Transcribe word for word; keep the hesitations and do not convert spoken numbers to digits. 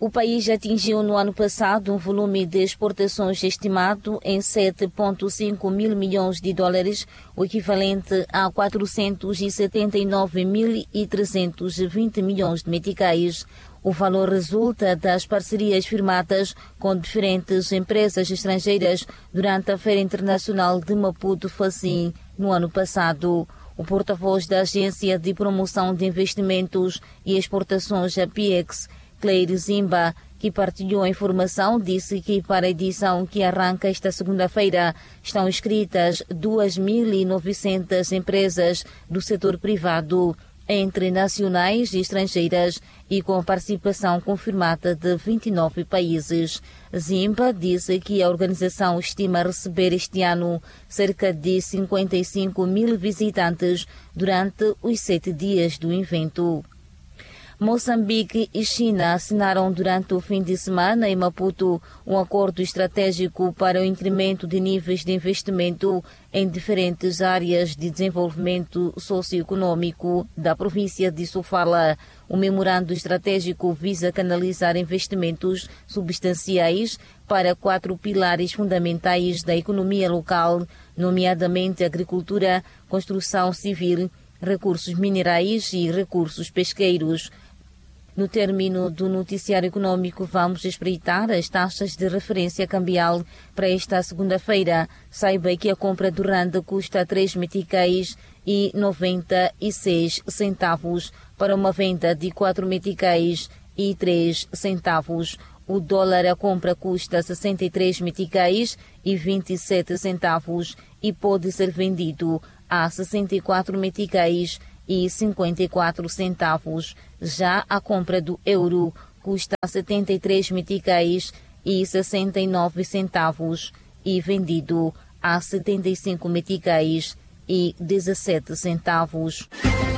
O país atingiu no ano passado um volume de exportações estimado em sete vírgula cinco mil milhões de dólares, o equivalente a quatrocentos e setenta e nove mil trezentos e vinte milhões de meticais. O valor resulta das parcerias firmadas com diferentes empresas estrangeiras durante a Feira Internacional de Maputo Facim no ano passado. O porta-voz da Agência de Promoção de Investimentos e Exportações, a PIEX, Claire Zimba, que partilhou a informação, disse que para a edição que arranca esta segunda-feira estão inscritas duas mil e novecentas empresas do setor privado, entre nacionais e estrangeiras, e com participação confirmada de vinte e nove países. Zimba disse que a organização estima receber este ano cerca de cinquenta e cinco mil visitantes durante os sete dias do evento. Moçambique e China assinaram durante o fim de semana em Maputo um acordo estratégico para o incremento de níveis de investimento em diferentes áreas de desenvolvimento socioeconômico da província de Sofala. O memorando estratégico visa canalizar investimentos substanciais para quatro pilares fundamentais da economia local, nomeadamente agricultura, construção civil, recursos minerais e recursos pesqueiros. No término do noticiário econômico, vamos espreitar as taxas de referência cambial para esta segunda-feira. Saiba que a compra do rand custa três meticais e noventa e seis centavos para uma venda de quatro meticais e três centavos. O dólar a compra custa sessenta e três meticais e vinte e sete centavos e pode ser vendido a sessenta e quatro meticais e cinquenta e quatro centavos. Já a compra do euro custa setenta e três meticais e sessenta e nove centavos e vendido a setenta e cinco meticais e dezessete centavos.